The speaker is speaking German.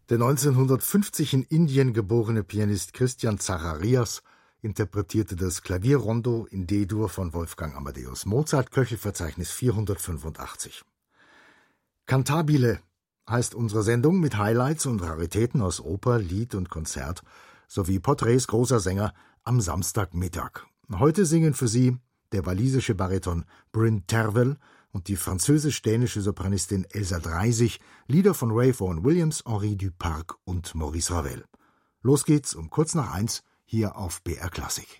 Der 1950 in Indien geborene Pianist Christian Zacharias interpretierte das Klavierrondo in D-Dur von Wolfgang Amadeus Mozart, Köchelverzeichnis 485. Cantabile heißt unsere Sendung mit Highlights und Raritäten aus Oper, Lied und Konzert sowie Porträts großer Sänger am Samstagmittag. Heute singen für Sie der walisische Bariton Bryn Terfel und die französisch-dänische Sopranistin Elsa Dreisig Lieder von Ray Vaughan Williams, Henri Duparc und Maurice Ravel. Los geht's um kurz nach 1 hier auf BR Klassik.